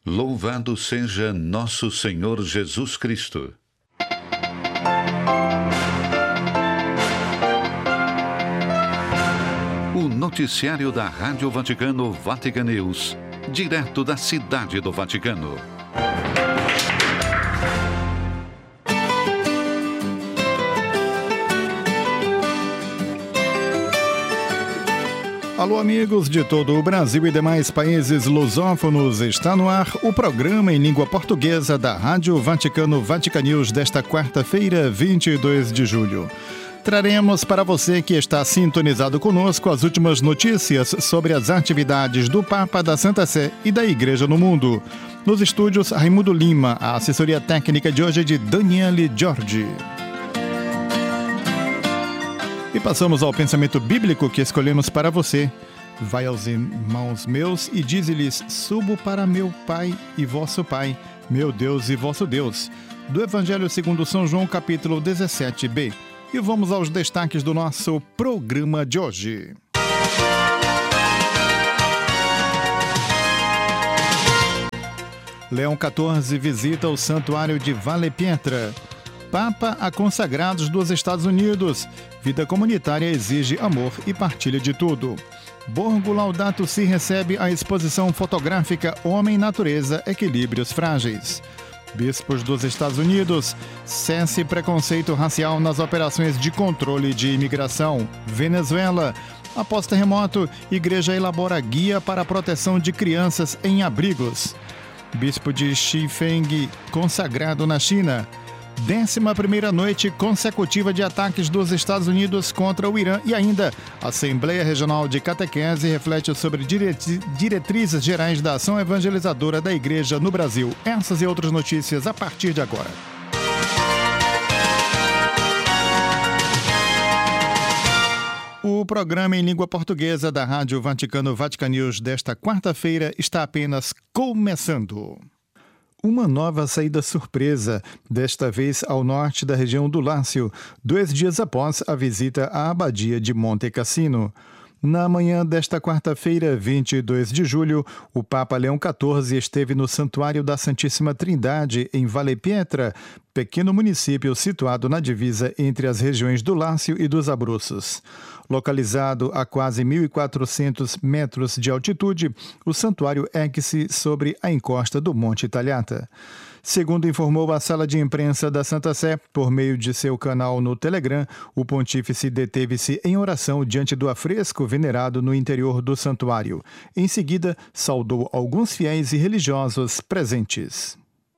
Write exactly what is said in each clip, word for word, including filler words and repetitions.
Louvado seja nosso Senhor Jesus Cristo. O noticiário da Rádio Vaticano Vatican News, direto da Cidade do Vaticano. Alô, amigos de todo o Brasil e demais países lusófonos, está no ar o programa em língua portuguesa da Rádio Vaticano Vatican News desta quarta-feira, vinte e dois de julho. Traremos para você que está sintonizado conosco as últimas notícias sobre as atividades do Papa, da Santa Sé e da Igreja no mundo. Nos estúdios, Raimundo Lima, a assessoria técnica de hoje é de Daniele Giorgi. E passamos ao pensamento bíblico que escolhemos para você. Vai aos irmãos meus e dize-lhes: subo para meu Pai e vosso Pai, meu Deus e vosso Deus. Do Evangelho segundo São João, capítulo dezessete b. E vamos aos destaques do nosso programa de hoje. Leão quatorze visita o santuário de Valle Pietra. Papa a consagrados dos Estados Unidos. Vida comunitária exige amor e partilha de tudo. Borgo Laudato Si recebe a exposição fotográfica Homem-Natureza, Equilíbrios Frágeis. Bispos dos Estados Unidos, cesse preconceito racial nas operações de controle de imigração. Venezuela, após terremoto, igreja elabora guia para a proteção de crianças em abrigos. Bispo de Xifeng, consagrado na China. Décima primeira noite consecutiva de ataques dos Estados Unidos contra o Irã e ainda a Assembleia Regional de Catequese reflete sobre direti- diretrizes gerais da ação evangelizadora da Igreja no Brasil. Essas e outras notícias a partir de agora. O programa em língua portuguesa da Rádio Vaticano Vatican News desta quarta-feira está apenas começando. Uma nova saída surpresa, desta vez ao norte da região do Lácio, dois dias após a visita à abadia de Monte Cassino. Na manhã desta quarta-feira, vinte e dois de julho, o Papa Leão quatorze esteve no Santuário da Santíssima Trindade, em Valle Pietra, pequeno município situado na divisa entre as regiões do Lácio e dos Abruzos. Localizado a quase mil e quatrocentos metros de altitude, o santuário ergue-se sobre a encosta do Monte Tagliata. Segundo informou a sala de imprensa da Santa Sé, por meio de seu canal no Telegram, o pontífice deteve-se em oração diante do afresco venerado no interior do santuário. Em seguida, saudou alguns fiéis e religiosos presentes.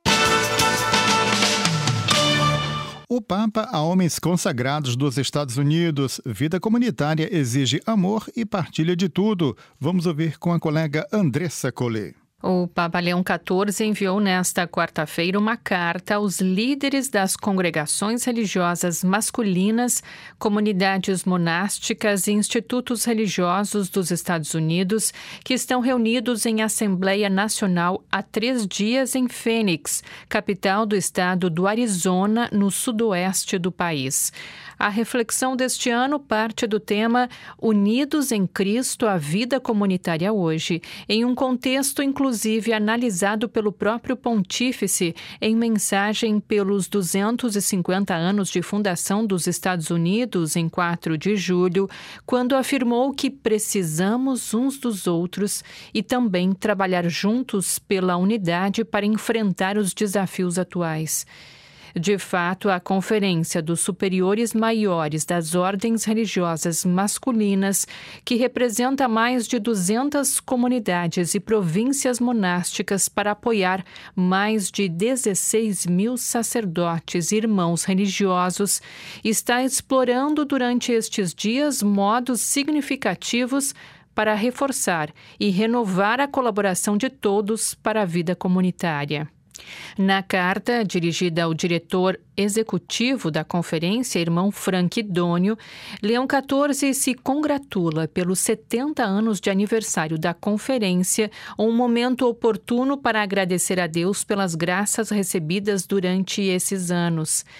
O Papa a homens consagrados dos Estados Unidos. Vida comunitária exige amor e partilha de tudo. Vamos ouvir com a colega Andressa Collet. O Papa Leão quatorze enviou nesta quarta-feira uma carta aos líderes das congregações religiosas masculinas, comunidades monásticas e institutos religiosos dos Estados Unidos que estão reunidos em Assembleia Nacional há três dias em Phoenix, capital do estado do Arizona, no sudoeste do país. A reflexão deste ano parte do tema Unidos em Cristo, a vida comunitária hoje, em um contexto inclusive analisado pelo próprio pontífice em mensagem pelos duzentos e cinquenta anos de fundação dos Estados Unidos em quatro de julho, quando afirmou que precisamos uns dos outros e também trabalhar juntos pela unidade para enfrentar os desafios atuais. De fato, a Conferência dos Superiores Maiores das Ordens Religiosas Masculinas, que representa mais de duzentas comunidades e províncias monásticas para apoiar mais de dezesseis mil sacerdotes e irmãos religiosos, está explorando durante estes dias modos significativos para reforçar e renovar a colaboração de todos para a vida comunitária. Na carta, dirigida ao diretor executivo da conferência, irmão Frank Dônio, Leão quatorze se congratula pelos setenta anos de aniversário da conferência, um momento oportuno para agradecer a Deus pelas graças recebidas durante esses anos.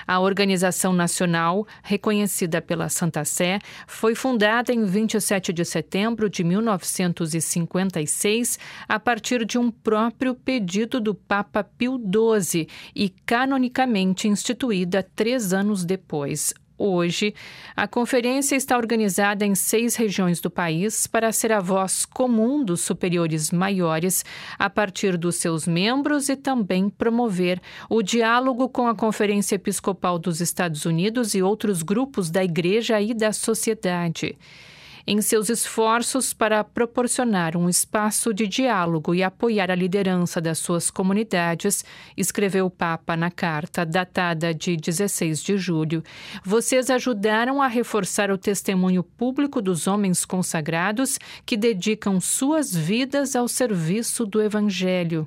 A Organização Nacional, reconhecida pela Santa Sé, foi fundada em vinte e sete de setembro de mil novecentos e cinquenta e seis a partir de um próprio pedido do Papa Pio doze e canonicamente instituída três anos depois. Hoje, a conferência está organizada em seis regiões do país para ser a voz comum dos superiores maiores a partir dos seus membros e também promover o diálogo com a Conferência Episcopal dos Estados Unidos e outros grupos da Igreja e da sociedade. Em seus esforços para proporcionar um espaço de diálogo e apoiar a liderança das suas comunidades, escreveu o Papa na carta datada de dezesseis de julho, vocês ajudaram a reforçar o testemunho público dos homens consagrados que dedicam suas vidas ao serviço do Evangelho.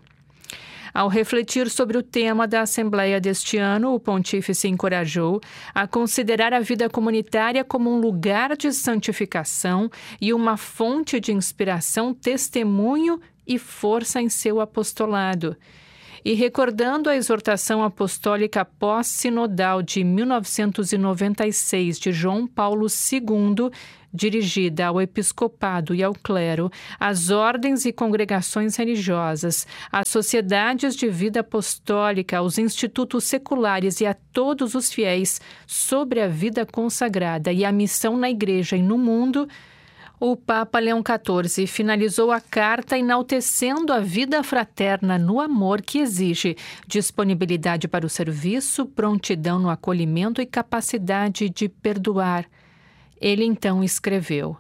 Ao refletir sobre o tema da Assembleia deste ano, o pontífice encorajou a considerar a vida comunitária como um lugar de santificação e uma fonte de inspiração, testemunho e força em seu apostolado. E recordando a exortação apostólica pós-sinodal de mil novecentos e noventa e seis de João Paulo segundo, dirigida ao episcopado e ao clero, às ordens e congregações religiosas, às sociedades de vida apostólica, aos institutos seculares e a todos os fiéis sobre a vida consagrada e a missão na Igreja e no mundo, o Papa Leão quatorze finalizou a carta enaltecendo a vida fraterna no amor que exige disponibilidade para o serviço, prontidão no acolhimento e capacidade de perdoar. Ele então escreveu: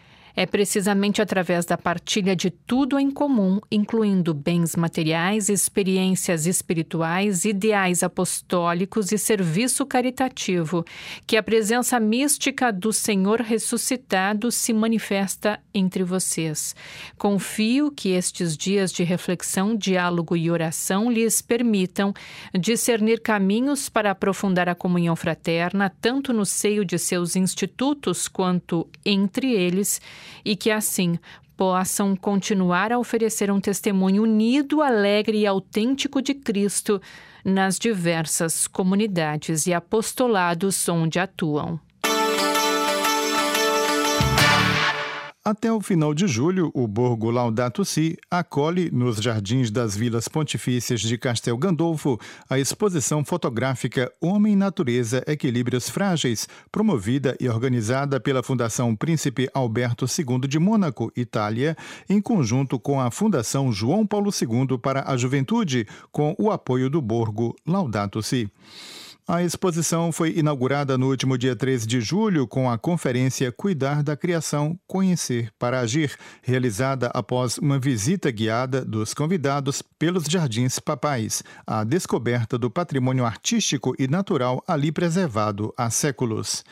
é precisamente através da partilha de tudo em comum, incluindo bens materiais, experiências espirituais, ideais apostólicos e serviço caritativo, que a presença mística do Senhor ressuscitado se manifesta entre vocês. Confio que estes dias de reflexão, diálogo e oração lhes permitam discernir caminhos para aprofundar a comunhão fraterna, tanto no seio de seus institutos quanto entre eles, e que assim possam continuar a oferecer um testemunho unido, alegre e autêntico de Cristo nas diversas comunidades e apostolados onde atuam. Até o final de julho, o Borgo Laudato Si acolhe, nos jardins das Vilas Pontifícias de Castel Gandolfo, a exposição fotográfica Homem-Natureza Equilíbrios Frágeis, promovida e organizada pela Fundação Príncipe Alberto segundo de Mônaco, Itália, em conjunto com a Fundação João Paulo segundo para a Juventude, com o apoio do Borgo Laudato Si. A exposição foi inaugurada no último dia treze de julho com a conferência Cuidar da Criação, Conhecer para Agir, realizada após uma visita guiada dos convidados pelos Jardins Papais, a descoberta do patrimônio artístico e natural ali preservado há séculos.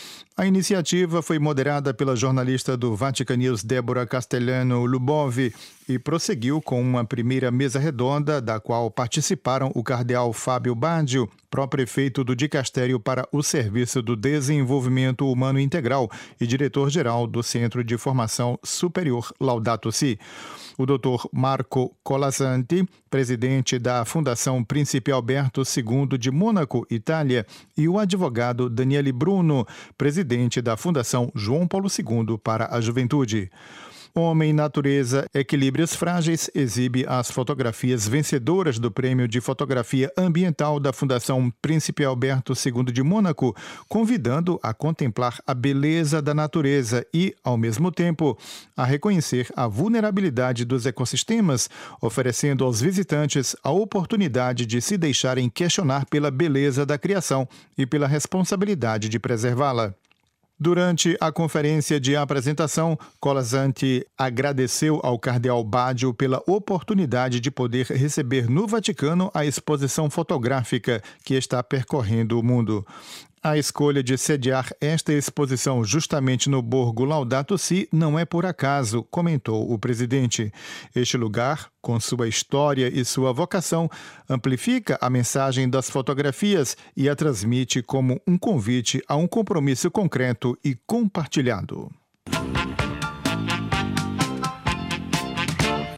A iniciativa foi moderada pela jornalista do Vatican News Débora Castellano-Lubov e prosseguiu com uma primeira mesa redonda, da qual participaram o cardeal Fábio Baggio, pró-prefeito do Dicastério para o Serviço do Desenvolvimento Humano Integral e diretor-geral do Centro de Formação Superior Laudato Si. O doutor Marco Colasanti, presidente da Fundação Príncipe Alberto segundo de Mônaco, Itália, e o advogado Daniele Bruno, presidente da Fundação João Paulo segundo para a Juventude. Homem, Natureza, Equilíbrios Frágeis exibe as fotografias vencedoras do Prêmio de Fotografia Ambiental da Fundação Príncipe Alberto segundo de Mônaco, convidando a contemplar a beleza da natureza e, ao mesmo tempo, a reconhecer a vulnerabilidade dos ecossistemas, oferecendo aos visitantes a oportunidade de se deixarem questionar pela beleza da criação e pela responsabilidade de preservá-la. Durante a conferência de apresentação, Colasanti agradeceu ao cardeal Baggio pela oportunidade de poder receber no Vaticano a exposição fotográfica que está percorrendo o mundo. A escolha de sediar esta exposição justamente no Borgo Laudato Si não é por acaso, comentou o presidente. Este lugar, com sua história e sua vocação, amplifica a mensagem das fotografias e a transmite como um convite a um compromisso concreto e compartilhado.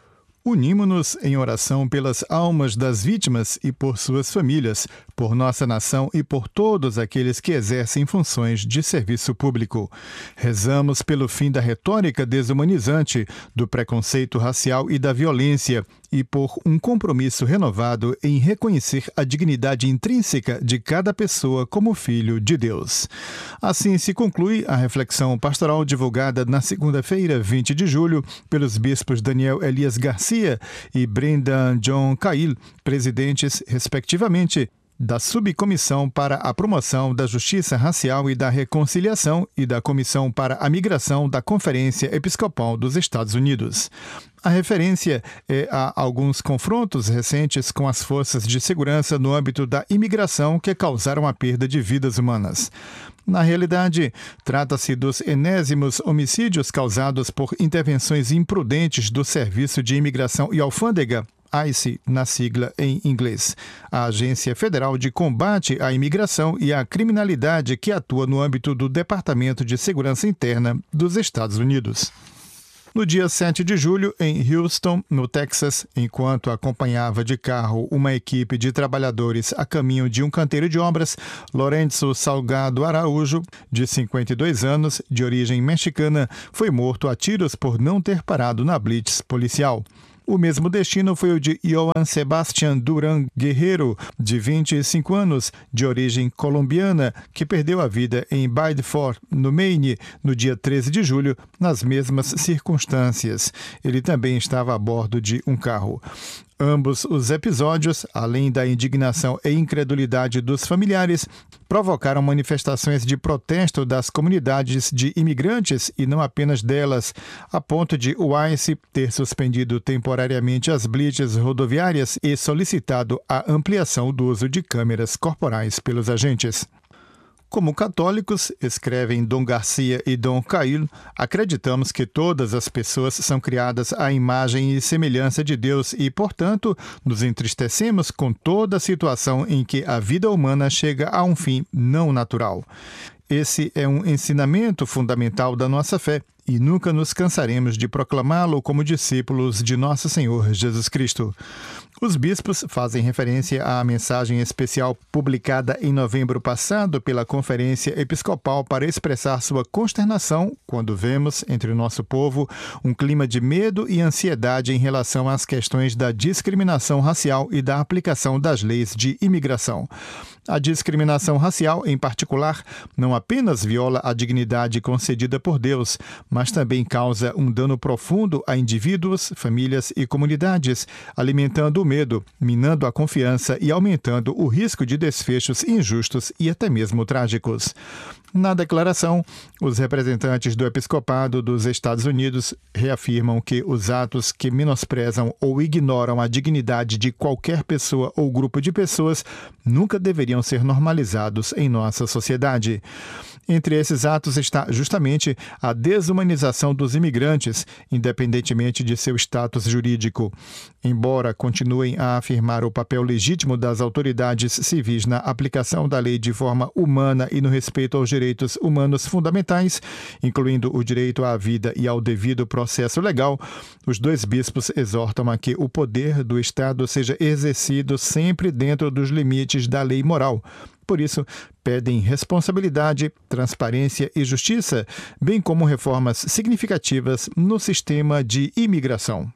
Unimo-nos em oração pelas almas das vítimas e por suas famílias, por nossa nação e por todos aqueles que exercem funções de serviço público. Rezamos pelo fim da retórica desumanizante, do preconceito racial e da violência, e por um compromisso renovado em reconhecer a dignidade intrínseca de cada pessoa como filho de Deus. Assim se conclui a reflexão pastoral divulgada na segunda-feira, vinte de julho, pelos bispos Daniel Elias Garcia e Brendan John Cahill, presidentes, respectivamente, da Subcomissão para a Promoção da Justiça Racial e da Reconciliação e da Comissão para a Migração da Conferência Episcopal dos Estados Unidos. A referência é a alguns confrontos recentes com as forças de segurança no âmbito da imigração que causaram a perda de vidas humanas. Na realidade, trata-se dos enésimos homicídios causados por intervenções imprudentes do Serviço de Imigração e Alfândega, ICE, na sigla em inglês, a Agência Federal de Combate à Imigração e à Criminalidade que atua no âmbito do Departamento de Segurança Interna dos Estados Unidos. No dia sete de julho, em Houston, no Texas, enquanto acompanhava de carro uma equipe de trabalhadores a caminho de um canteiro de obras, Lourenço Salgado Araújo, de cinquenta e dois anos, de origem mexicana, foi morto a tiros por não ter parado na blitz policial. O mesmo destino foi o de Joan Sebastián Durán Guerrero, de vinte e cinco anos, de origem colombiana, que perdeu a vida em Bideford, no Maine, no dia treze de julho, nas mesmas circunstâncias. Ele também estava a bordo de um carro. Ambos os episódios, além da indignação e incredulidade dos familiares, provocaram manifestações de protesto das comunidades de imigrantes e não apenas delas, a ponto de o ICE ter suspendido temporariamente as blitzes rodoviárias e solicitado a ampliação do uso de câmeras corporais pelos agentes. Como católicos, escrevem Dom Garcia e Dom Cahill, acreditamos que todas as pessoas são criadas à imagem e semelhança de Deus e, portanto, nos entristecemos com toda situação em que a vida humana chega a um fim não natural. Esse é um ensinamento fundamental da nossa fé e nunca nos cansaremos de proclamá-lo como discípulos de nosso Senhor Jesus Cristo. Os bispos fazem referência à mensagem especial publicada em novembro passado pela Conferência Episcopal para expressar sua consternação quando vemos, entre o nosso povo, um clima de medo e ansiedade em relação às questões da discriminação racial e da aplicação das leis de imigração. A discriminação racial, em particular, não apenas viola a dignidade concedida por Deus, mas também causa um dano profundo a indivíduos, famílias e comunidades, alimentando o medo, minando a confiança e aumentando o risco de desfechos injustos e até mesmo trágicos. Na declaração, os representantes do Episcopado dos Estados Unidos reafirmam que os atos que menosprezam ou ignoram a dignidade de qualquer pessoa ou grupo de pessoas nunca deveriam ser normalizados em nossa sociedade. Entre esses atos está justamente a desumanização dos imigrantes, independentemente de seu status jurídico. Embora continuem a afirmar o papel legítimo das autoridades civis na aplicação da lei de forma humana e no respeito aos direitos humanos fundamentais, incluindo o direito à vida e ao devido processo legal, os dois bispos exortam a que o poder do Estado seja exercido sempre dentro dos limites da lei moral. Por isso, pedem responsabilidade, transparência e justiça, bem como reformas significativas no sistema de imigração.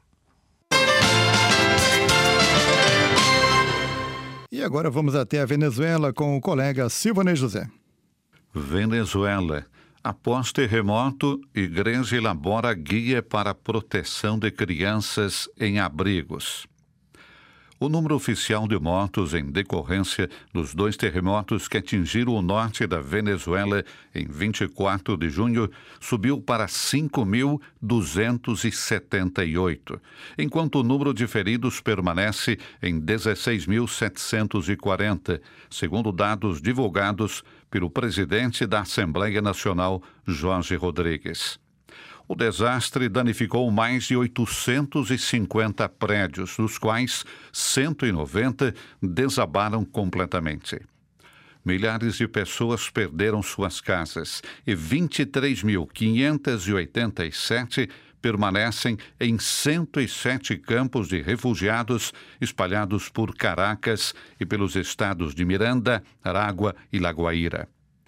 E agora vamos até a Venezuela com o colega Silvanei José. Venezuela. Após terremoto, igreja elabora guia para a proteção de crianças em abrigos. O número oficial de mortos em decorrência dos dois terremotos que atingiram o norte da Venezuela em vinte e quatro de junho subiu para cinco mil duzentos e setenta e oito, enquanto o número de feridos permanece em dezesseis mil setecentos e quarenta, segundo dados divulgados pelo presidente da Assembleia Nacional, Jorge Rodrigues. O desastre danificou mais de oitocentos e cinquenta prédios, dos quais cento e noventa desabaram completamente. Milhares de pessoas perderam suas casas e vinte e três mil quinhentos e oitenta e sete permanecem em cento e sete campos de refugiados espalhados por Caracas e pelos estados de Miranda, Aragua e Lagoaíra.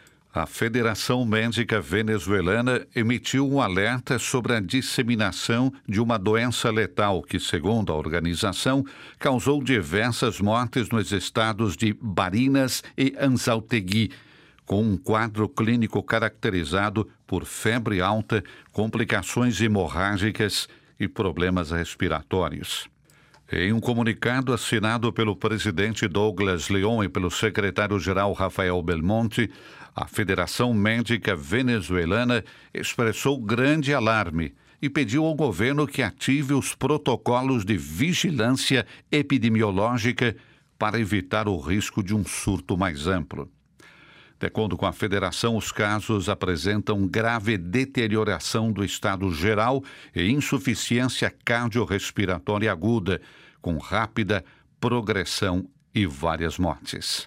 A Federação Médica Venezuelana emitiu um alerta sobre a disseminação de uma doença letal que, segundo a organização, causou diversas mortes nos estados de Barinas e Anzoátegui, com um quadro clínico caracterizado por febre alta, complicações hemorrágicas e problemas respiratórios. Em um comunicado assinado pelo presidente Douglas Leon e pelo secretário-geral Rafael Belmonte, a Federação Médica Venezuelana expressou grande alarme e pediu ao governo que ative os protocolos de vigilância epidemiológica para evitar o risco de um surto mais amplo. De acordo com a federação, os casos apresentam grave deterioração do estado geral e insuficiência cardiorrespiratória aguda, com rápida progressão e várias mortes.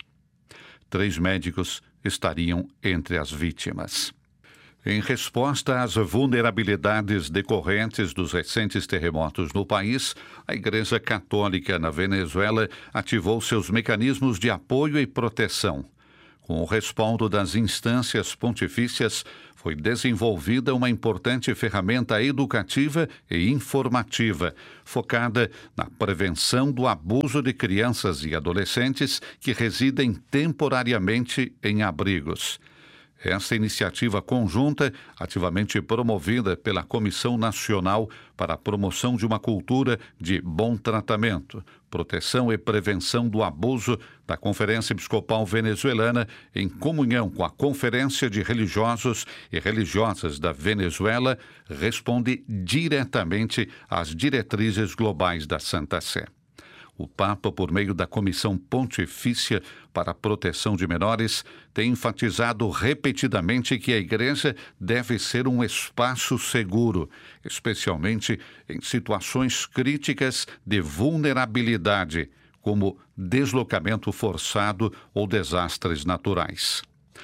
Três médicos estariam entre as vítimas. Em resposta às vulnerabilidades decorrentes dos recentes terremotos no país, a Igreja Católica na Venezuela ativou seus mecanismos de apoio e proteção. Com o respaldo das instâncias pontifícias, foi desenvolvida uma importante ferramenta educativa e informativa, focada na prevenção do abuso de crianças e adolescentes que residem temporariamente em abrigos. Esta iniciativa conjunta, ativamente promovida pela Comissão Nacional para a Promoção de uma Cultura de Bom Tratamento, Proteção e Prevenção do Abuso da Conferência Episcopal Venezuelana, em comunhão com a Conferência de Religiosos e Religiosas da Venezuela, responde diretamente às diretrizes globais da Santa Sé. O Papa, por meio da Comissão Pontifícia para a Proteção de Menores, tem enfatizado repetidamente que a Igreja deve ser um espaço seguro, especialmente em situações críticas de vulnerabilidade, como deslocamento forçado ou desastres naturais.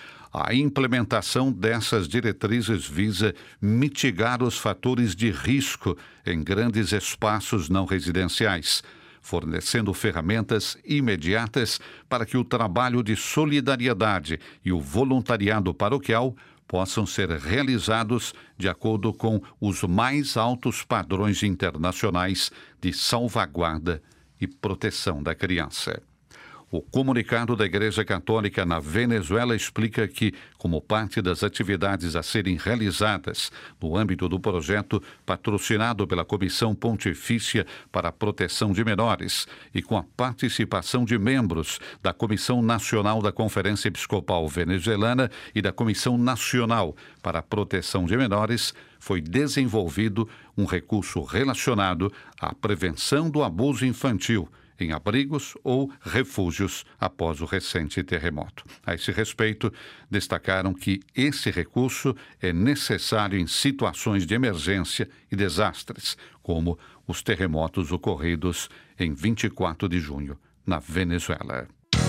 A implementação dessas diretrizes visa mitigar os fatores de risco em grandes espaços não residenciais, fornecendo ferramentas imediatas para que o trabalho de solidariedade e o voluntariado paroquial possam ser realizados de acordo com os mais altos padrões internacionais de salvaguarda e proteção da criança. O comunicado da Igreja Católica na Venezuela explica que, como parte das atividades a serem realizadas no âmbito do projeto patrocinado pela Comissão Pontifícia para a Proteção de Menores e com a participação de membros da Comissão Nacional da Conferência Episcopal Venezuelana e da Comissão Nacional para a Proteção de Menores, foi desenvolvido um recurso relacionado à prevenção do abuso infantil em abrigos ou refúgios após o recente terremoto. A esse respeito, destacaram que esse recurso é necessário em situações de emergência e desastres, como os terremotos ocorridos em vinte e quatro de junho, na Venezuela.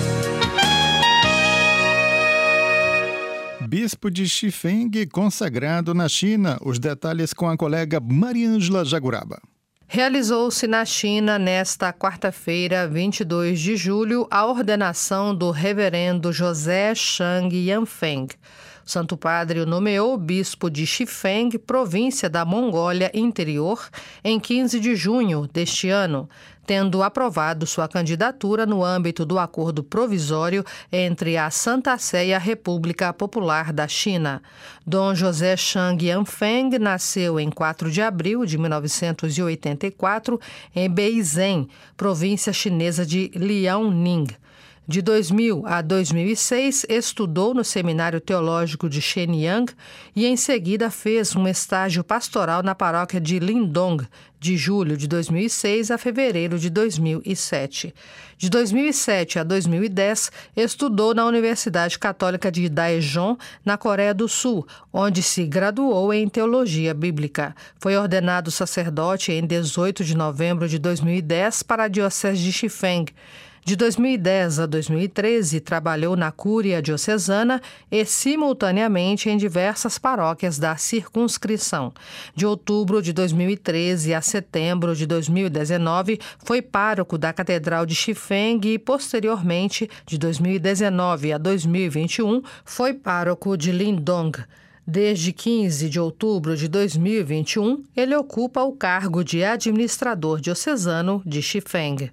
Bispo de Chifeng consagrado na China. Os detalhes com a colega Mariângela Jaguraba. Realizou-se na China, nesta quarta-feira, vinte e dois de julho, a ordenação do reverendo José Chang Yanfeng. O Santo Padre o nomeou bispo de Chifeng, província da Mongólia Interior, em quinze de junho deste ano, tendo aprovado sua candidatura no âmbito do acordo provisório entre a Santa Sé e a República Popular da China. Dom José Chang Yanfeng nasceu em quatro de abril de mil novecentos e oitenta e quatro em Beizhen, província chinesa de Liaoning. De dois mil a dois mil e seis, estudou no Seminário Teológico de Shenyang e, em seguida, fez um estágio pastoral na paróquia de Lindong, de julho de dois mil e seis a fevereiro de dois mil e sete. De dois mil e sete a dois mil e dez, estudou na Universidade Católica de Daejeon, na Coreia do Sul, onde se graduou em Teologia Bíblica. Foi ordenado sacerdote em dezoito de novembro de dois mil e dez para a Diocese de Chifeng. De dois mil e dez a dois mil e treze, trabalhou na Cúria Diocesana e, simultaneamente, em diversas paróquias da circunscrição. De outubro de dois mil e treze a setembro de dois mil e dezenove, foi pároco da Catedral de Chifeng e, posteriormente, de dois mil e dezenove a dois mil e vinte e um, foi pároco de Lindong. Desde quinze de outubro de dois mil e vinte e um, ele ocupa o cargo de administrador diocesano de Chifeng.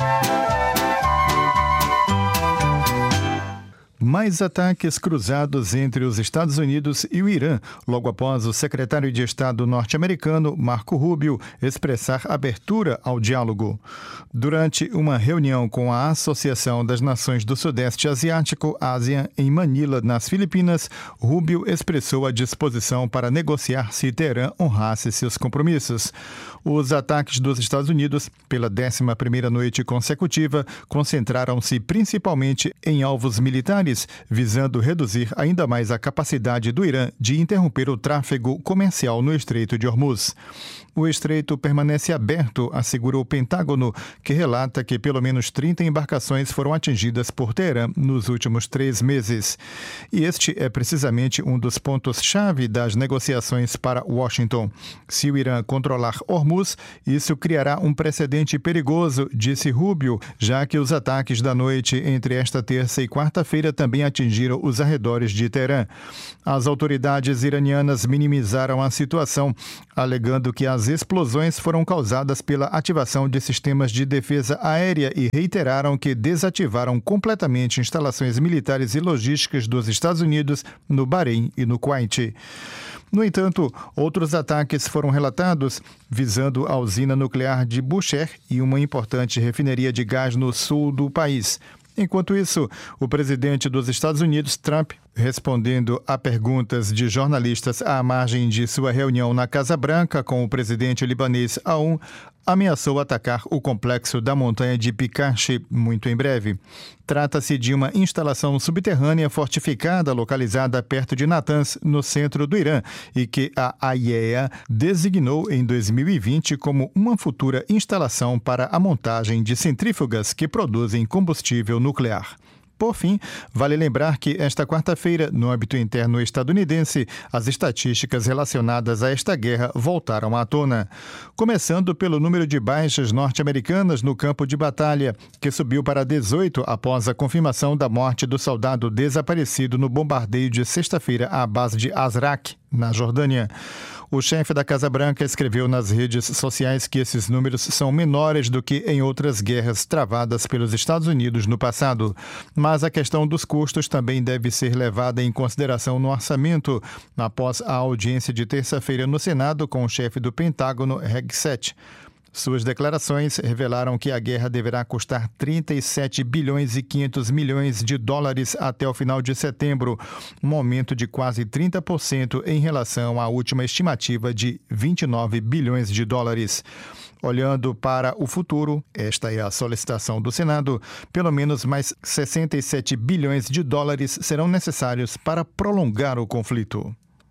Mais ataques cruzados entre os Estados Unidos e o Irã, logo após o secretário de Estado norte-americano, Marco Rubio, expressar abertura ao diálogo. Durante uma reunião com a Associação das Nações do Sudeste Asiático, ASEAN, em Manila, nas Filipinas, Rubio expressou a disposição para negociar se Teherã honrasse seus compromissos. Os ataques dos Estados Unidos, pela décima primeira noite consecutiva, concentraram-se principalmente em alvos militares, visando reduzir ainda mais a capacidade do Irã de interromper o tráfego comercial no Estreito de Hormuz. O estreito permanece aberto, assegura o Pentágono, que relata que pelo menos trinta embarcações foram atingidas por Teherã nos últimos três meses. E este é precisamente um dos pontos-chave das negociações para Washington. Se o Irã controlar Hormuz, isso criará um precedente perigoso, disse Rubio, já que os ataques da noite entre esta terça e quarta-feira também atingiram os arredores de Teherã. As autoridades iranianas minimizaram a situação, alegando que as explosões foram causadas pela ativação de sistemas de defesa aérea e reiteraram que desativaram completamente instalações militares e logísticas dos Estados Unidos no Bahrein e no Kuwait. No entanto, outros ataques foram relatados visando a usina nuclear de Bushehr e uma importante refineria de gás no sul do país. Enquanto isso, o presidente dos Estados Unidos, Trump, respondendo a perguntas de jornalistas à margem de sua reunião na Casa Branca com o presidente libanês Aoun, ameaçou atacar o complexo da montanha de Pikachi muito em breve. Trata-se de uma instalação subterrânea fortificada localizada perto de Natanz, no centro do Irã, e que a I A E A designou em dois mil e vinte como uma futura instalação para a montagem de centrífugas que produzem combustível nuclear. Por fim, vale lembrar que esta quarta-feira, no âmbito interno estadunidense, as estatísticas relacionadas a esta guerra voltaram à tona. Começando pelo número de baixas norte-americanas no campo de batalha, que subiu para dezoito após a confirmação da morte do soldado desaparecido no bombardeio de sexta-feira à base de Azraq, na Jordânia. O chefe da Casa Branca escreveu nas redes sociais que esses números são menores do que em outras guerras travadas pelos Estados Unidos no passado. Mas a questão dos custos também deve ser levada em consideração no orçamento, após a audiência de terça-feira no Senado com o chefe do Pentágono, Hegseth. Suas declarações revelaram que a guerra deverá custar trinta e sete bilhões e quinhentos milhões de dólares até o final de setembro, um aumento de quase trinta por cento em relação à última estimativa de vinte e nove bilhões de dólares. Olhando para o futuro, esta é a solicitação do Senado, pelo menos mais sessenta e sete bilhões de dólares serão necessários para prolongar o conflito.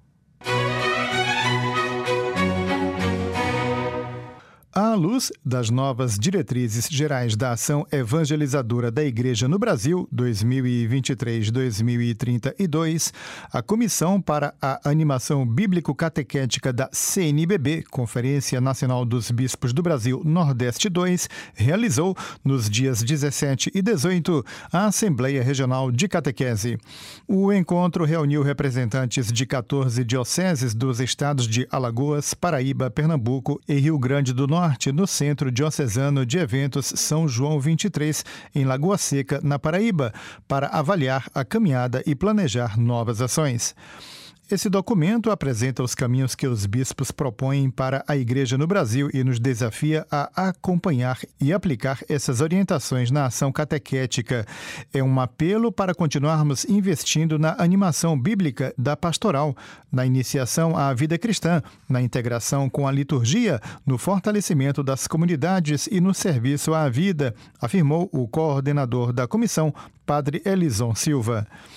À luz das novas diretrizes gerais da ação evangelizadora da Igreja no Brasil, dois mil e vinte e três a dois mil e trinta e dois, a Comissão para a Animação Bíblico-Catequética da C N B B, Conferência Nacional dos Bispos do Brasil Nordeste dois, realizou, nos dias dezessete e dezoito, a Assembleia Regional de Catequese. O encontro reuniu representantes de quatorze dioceses dos estados de Alagoas, Paraíba, Pernambuco e Rio Grande do Norte, no Centro Diocesano de Eventos São João vinte e três, em Lagoa Seca, na Paraíba, para avaliar a caminhada e planejar novas ações. Esse documento apresenta os caminhos que os bispos propõem para a Igreja no Brasil e nos desafia a acompanhar e aplicar essas orientações na ação catequética. É um apelo para continuarmos investindo na animação bíblica da pastoral, na iniciação à vida cristã, na integração com a liturgia, no fortalecimento das comunidades e no serviço à vida, afirmou o coordenador da comissão, Padre Elison Silva.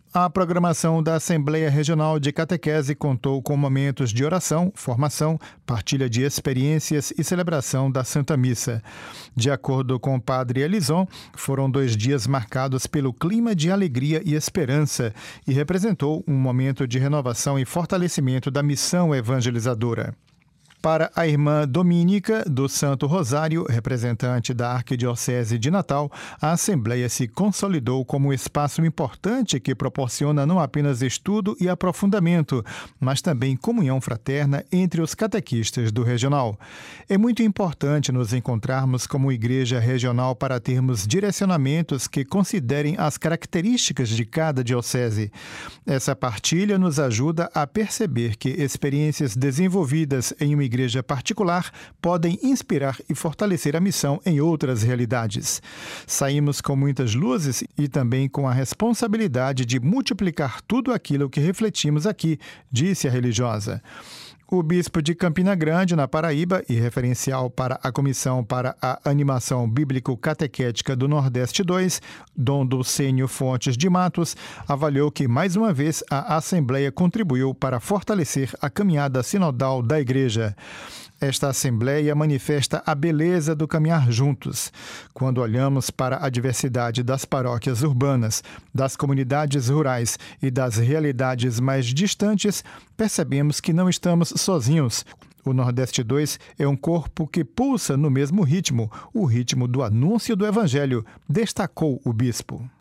A programação da Assembleia Regional de Catequese contou com momentos de oração, formação, partilha de experiências e celebração da Santa Missa. De acordo com o padre Elison, foram dois dias marcados pelo clima de alegria e esperança e representou um momento de renovação e fortalecimento da missão evangelizadora. Para a irmã Domínica, do Santo Rosário, representante da Arquidiocese de Natal, a Assembleia se consolidou como um espaço importante que proporciona não apenas estudo e aprofundamento, mas também comunhão fraterna entre os catequistas do regional. É muito importante nos encontrarmos como igreja regional para termos direcionamentos que considerem as características de cada diocese. Essa partilha nos ajuda a perceber que experiências desenvolvidas em uma igreja particular podem inspirar e fortalecer a missão em outras realidades. Saímos com muitas luzes e também com a responsabilidade de multiplicar tudo aquilo que refletimos aqui, disse a religiosa. O bispo de Campina Grande, na Paraíba, e referencial para a Comissão para a Animação Bíblico-Catequética do Nordeste dois, Dom Dulcênio Fontes de Matos, avaliou que, mais uma vez, a Assembleia contribuiu para fortalecer a caminhada sinodal da Igreja. Esta Assembleia manifesta a beleza do caminhar juntos. Quando olhamos para a diversidade das paróquias urbanas, das comunidades rurais e das realidades mais distantes, percebemos que não estamos sozinhos. O Nordeste dois é um corpo que pulsa no mesmo ritmo, o ritmo do anúncio do Evangelho, destacou o bispo.